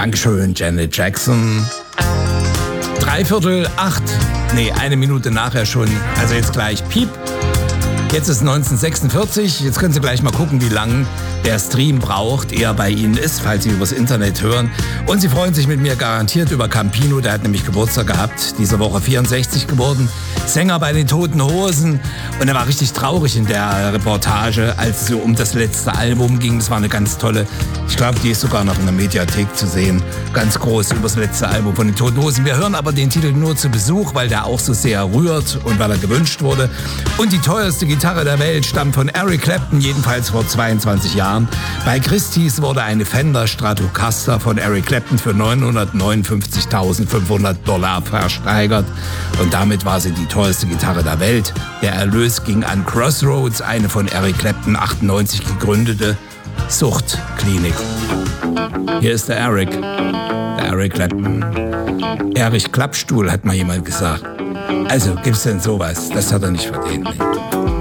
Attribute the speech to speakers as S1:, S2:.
S1: Dankeschön, Janet Jackson. 7:45. Nee, 1 Minute nachher schon. Also jetzt gleich Piep. Jetzt ist 1946. Jetzt können Sie gleich mal gucken, wie lang der Stream braucht, eher bei Ihnen ist, falls Sie übers Internet hören. Und Sie freuen sich mit mir garantiert über Campino, der hat nämlich Geburtstag gehabt, diese Woche 64 geworden. Sänger bei den Toten Hosen. Und er war richtig traurig in der Reportage, als es so um das letzte Album ging. Das war eine ganz tolle, ich glaube, die ist sogar noch in der Mediathek zu sehen. Ganz groß über das letzte Album von den Toten Hosen. Wir hören aber den Titel nur zu Besuch, weil der auch so sehr rührt und weil er gewünscht wurde. Und die teuerste Gitarre der Welt stammt von Eric Clapton, jedenfalls vor 22 Jahren. Bei Christie's wurde eine Fender Stratocaster von Eric Clapton für $959.500 versteigert. Und damit war sie die teuerste Gitarre der Welt. Der Erlös ging an Crossroads, eine von Eric Clapton 98 gegründete Suchtklinik. Hier ist der Eric Clapton. Erich Klappstuhl, hat mal jemand gesagt. Also, gibt's denn sowas? Das hat er nicht verdient.